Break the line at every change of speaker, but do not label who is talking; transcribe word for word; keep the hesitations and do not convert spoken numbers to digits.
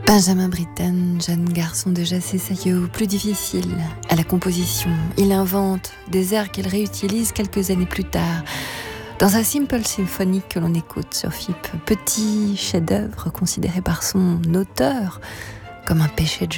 Benjamin Britten, jeune garçon déjà s'essaye au plus difficile, à la composition. Il invente des airs qu'il réutilise quelques années plus tard, dans un Simple Symphony que l'on écoute sur F I P. Petit chef-d'œuvre considéré par son auteur comme un péché de